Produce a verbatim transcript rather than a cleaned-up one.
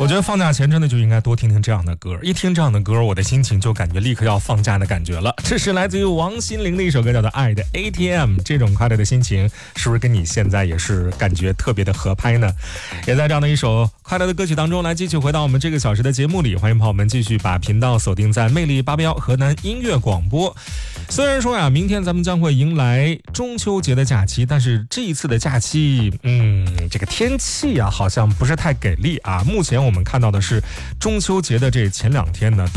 我觉得放假前真的就应该多听听这样的歌，一听这样的歌，我的心情就感觉立刻要放假的感觉了。这是来自于王心凌的一首歌，叫做《爱的 A T M》。这种快乐的心情，是不是跟你现在也是感觉特别的合拍呢？也在这样的一首快乐的歌曲当中，来继续回到我们这个小时的节目里，欢迎朋友们继续把频道锁定在魅力八八幺河南音乐广播。虽然说呀，明天咱们将会迎来中秋节的假期，但是这一次的假期，嗯，这个天气啊，好像不是太给力啊。目前我们看到的是中秋节的这前两天呢。